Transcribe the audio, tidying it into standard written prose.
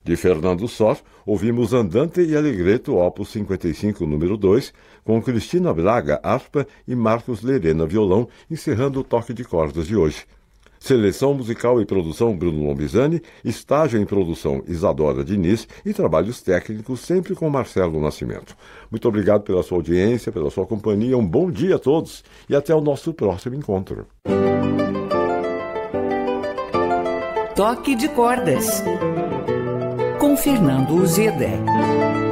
De Fernando Sor, ouvimos Andante e Allegretto, opus 55, número 2, com Cristina Braga, harpa, e Marcos Lerena, violão, encerrando o toque de cordas de hoje. Seleção musical e produção Bruno Lombizani, estágio em produção Isadora Diniz e trabalhos técnicos sempre com Marcelo Nascimento. Muito obrigado pela sua audiência, pela sua companhia, um bom dia a todos e até o nosso próximo encontro. Toque de Cordas, com Fernando Uzeda.